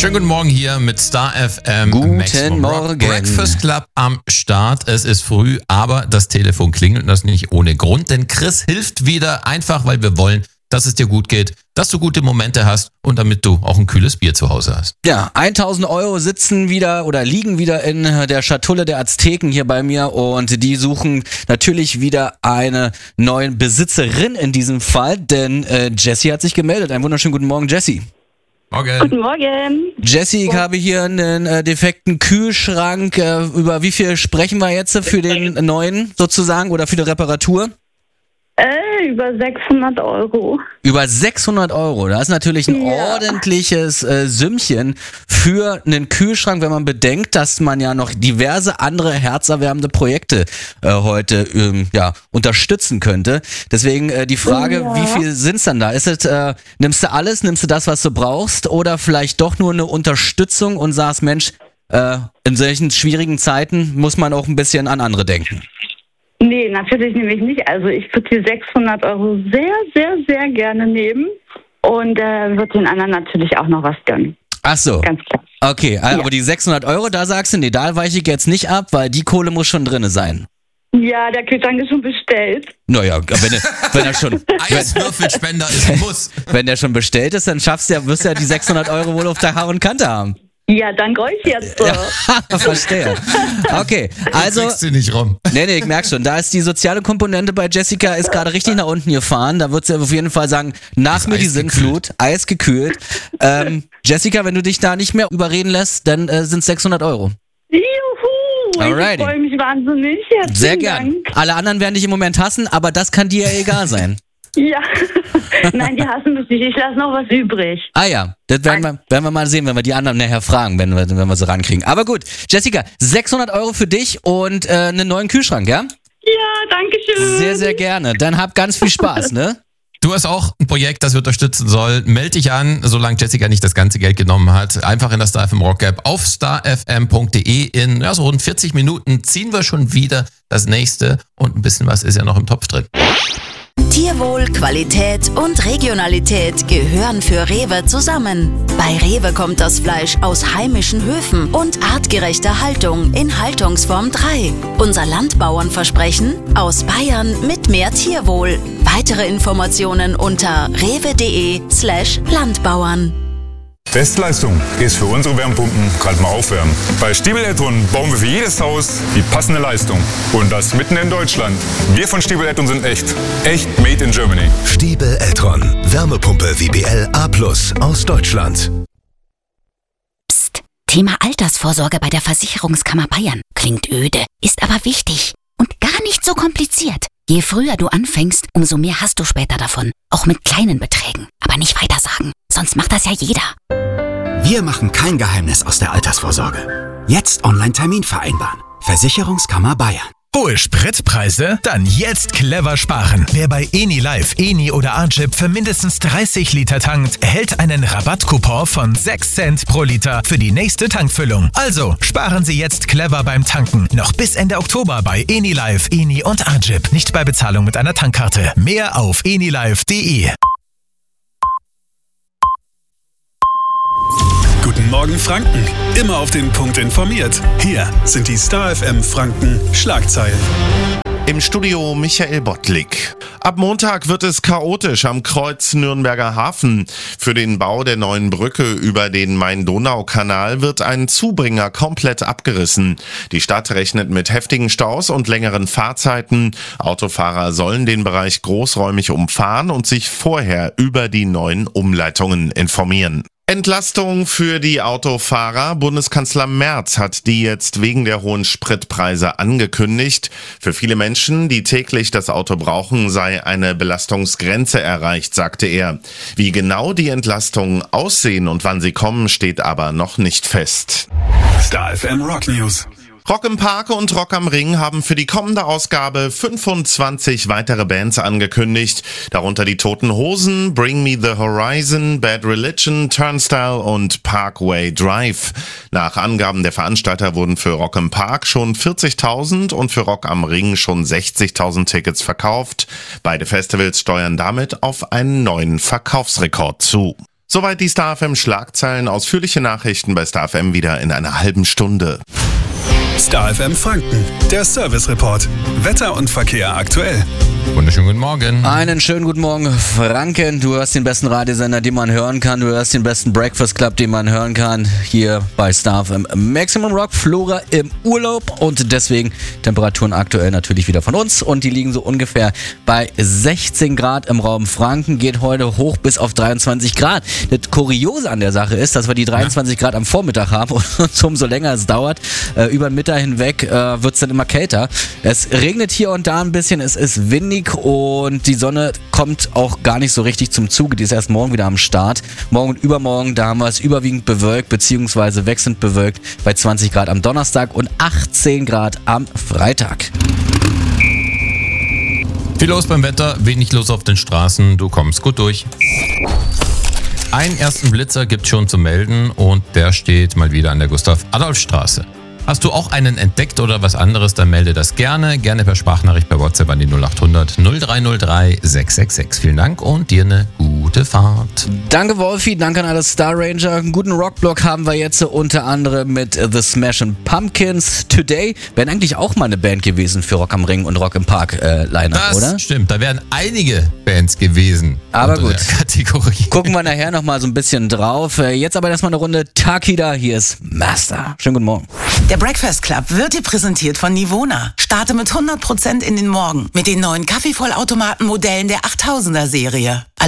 Schönen guten Morgen hier mit Star FM. Guten Morgen. Breakfast Club am Start. Es ist früh, aber das Telefon klingelt und das nicht ohne Grund. Denn Chris hilft wieder einfach, weil wir wollen, dass es dir gut geht, dass du gute Momente hast und damit du auch ein kühles Bier zu Hause hast. Ja, 1.000 Euro sitzen wieder oder liegen wieder in der Schatulle der Azteken hier bei mir und die suchen natürlich wieder eine neue Besitzerin in diesem Fall, denn Jessie hat sich gemeldet. Einen wunderschönen guten Morgen, Jessie. Morgen. Guten Morgen. Jessie, ich habe hier einen defekten Kühlschrank. Über wie viel sprechen wir jetzt für den neuen sozusagen oder für die Reparatur? Über 600 Euro. Über 600 Euro, das ist natürlich ein ordentliches Sümmchen für einen Kühlschrank, wenn man bedenkt, dass man ja noch diverse andere herzerwärmende Projekte heute unterstützen könnte. Deswegen die Frage, wie viel sind's dann da? Ist es, nimmst du alles, nimmst du das, was du brauchst oder vielleicht doch nur eine Unterstützung und sagst, Mensch, in solchen schwierigen Zeiten muss man auch ein bisschen an andere denken? Nee, natürlich nehme ich nicht. Also ich würde die 600 Euro sehr, sehr, sehr gerne nehmen und würde den anderen natürlich auch noch was gönnen. Ach so. Ganz klar. Okay, aber die 600 Euro, da sagst du, nee, da weiche ich jetzt nicht ab, weil die Kohle muss schon drinne sein. Ja, der Kühlschrank ist schon bestellt. Naja, wenn er schon... Eiswürfelspender ist ein Muss. Wenn der schon bestellt ist, dann wirst du ja die 600 Euro wohl auf der Haar und Kante haben. Ja, dank euch jetzt. Ja, verstehe. Okay, also... Kriegst du nicht rum. Nee, ich merk schon, da ist die soziale Komponente bei Jessica ist gerade richtig nach unten gefahren. Da wird sie auf jeden Fall sagen, nach mir die Sinnflut, eisgekühlt. Jessica, wenn du dich da nicht mehr überreden lässt, dann sind es 600 Euro. Juhu, Alrighty. Ich freue mich wahnsinnig. Herzlichen Sehr gern. Dank. Alle anderen werden dich im Moment hassen, aber das kann dir ja egal sein. Ja, nein, die hassen mich nicht. Ich lasse noch was übrig. Ah ja, das werden wir mal sehen, wenn wir die anderen nachher fragen, wenn wir sie rankriegen. Aber gut, Jessica, 600 Euro für dich und einen neuen Kühlschrank, ja? Ja, danke schön. Sehr, sehr gerne. Dann hab ganz viel Spaß, ne? Du hast auch ein Projekt, das wir unterstützen sollen. Meld dich an, solange Jessica nicht das ganze Geld genommen hat. Einfach in der Star FM Rock App auf starfm.de. In so rund 40 Minuten ziehen wir schon wieder das nächste und ein bisschen was ist ja noch im Topf drin. Tierwohl, Qualität und Regionalität gehören für Rewe zusammen. Bei Rewe kommt das Fleisch aus heimischen Höfen und artgerechter Haltung in Haltungsform 3. Unser Landbauernversprechen aus Bayern mit mehr Tierwohl. Weitere Informationen unter rewe.de/Landbauern. Bestleistung ist für unsere Wärmepumpen gerade mal aufwärmen. Bei Stiebel Eltron bauen wir für jedes Haus die passende Leistung. Und das mitten in Deutschland. Wir von Stiebel Eltron sind echt. Echt made in Germany. Stiebel Eltron. Wärmepumpe WBL A+ aus Deutschland. Psst. Thema Altersvorsorge bei der Versicherungskammer Bayern. Klingt öde, ist aber wichtig. Und gar nicht so kompliziert. Je früher du anfängst, umso mehr hast du später davon. Auch mit kleinen Beträgen. Aber nicht weiter sagen, sonst macht das ja jeder. Wir machen kein Geheimnis aus der Altersvorsorge. Jetzt Online-Termin vereinbaren. Versicherungskammer Bayern. Hohe Spritpreise? Dann jetzt clever sparen. Wer bei EniLife, Eni oder Arjip für mindestens 30 Liter tankt, erhält einen Rabattcoupon von 6 Cent pro Liter für die nächste Tankfüllung. Also sparen Sie jetzt clever beim Tanken. Noch bis Ende Oktober bei EniLife, Eni und Arjip. Nicht bei Bezahlung mit einer Tankkarte. Mehr auf enilife.de. Guten Morgen Franken. Immer auf den Punkt informiert. Hier sind die Star FM Franken Schlagzeilen. Im Studio Michael Bottlik. Ab Montag wird es chaotisch am Kreuz Nürnberger Hafen. Für den Bau der neuen Brücke über den Main-Donau-Kanal wird ein Zubringer komplett abgerissen. Die Stadt rechnet mit heftigen Staus und längeren Fahrzeiten. Autofahrer sollen den Bereich großräumig umfahren und sich vorher über die neuen Umleitungen informieren. Entlastung für die Autofahrer. Bundeskanzler Merz hat die jetzt wegen der hohen Spritpreise angekündigt. Für viele Menschen, die täglich das Auto brauchen, sei eine Belastungsgrenze erreicht, sagte er. Wie genau die Entlastungen aussehen und wann sie kommen, steht aber noch nicht fest. Star FM Rock News. Rock im Park und Rock am Ring haben für die kommende Ausgabe 25 weitere Bands angekündigt, darunter die Toten Hosen, Bring Me the Horizon, Bad Religion, Turnstile und Parkway Drive. Nach Angaben der Veranstalter wurden für Rock im Park schon 40.000 und für Rock am Ring schon 60.000 Tickets verkauft. Beide Festivals steuern damit auf einen neuen Verkaufsrekord zu. Soweit die Star FM Schlagzeilen. Ausführliche Nachrichten bei Star FM wieder in einer halben Stunde. Star FM Franken, der Service Report. Wetter und Verkehr aktuell. Wunderschönen guten Morgen. Einen schönen guten Morgen, Franken. Du hörst den besten Radiosender, den man hören kann. Du hörst den besten Breakfast Club, den man hören kann. Hier bei Star FM Maximum Rock. Flora im Urlaub und deswegen Temperaturen aktuell natürlich wieder von uns. Und die liegen so ungefähr bei 16 Grad im Raum Franken. Geht heute hoch bis auf 23 Grad. Das Kuriose an der Sache ist, dass wir die 23 Grad am Vormittag haben und umso länger es dauert, über den Mittag hinweg wird es dann immer kälter. Es regnet hier und da ein bisschen, es ist windig und die Sonne kommt auch gar nicht so richtig zum Zuge. Die ist erst morgen wieder am Start. Morgen und übermorgen, da haben wir es überwiegend bewölkt bzw. wechselnd bewölkt bei 20 Grad am Donnerstag und 18 Grad am Freitag. Viel los beim Wetter, wenig los auf den Straßen, du kommst gut durch. Einen ersten Blitzer gibt's schon zu melden und der steht mal wieder an der Gustav-Adolf-Straße. Hast du auch einen entdeckt oder was anderes, dann melde das gerne per Sprachnachricht per WhatsApp an die 0800 0303 666. Vielen Dank und dir eine gute Fahrt. Danke Wolfi, danke an alle Star Ranger. Einen guten Rockblock haben wir jetzt unter anderem mit The Smashing Pumpkins. Today wären eigentlich auch mal eine Band gewesen für Rock am Ring und Rock im Park Line-Up, oder? Das stimmt, da wären einige Bands gewesen. Aber gut, Kategorie. Gucken wir nachher nochmal so ein bisschen drauf. Jetzt aber erstmal eine Runde Takida. Hier ist Master. Schönen guten Morgen. Der Breakfast Club wird dir präsentiert von Nivona. Starte mit 100% in den Morgen mit den neuen Kaffeevollautomaten-Modellen der 8000er Serie.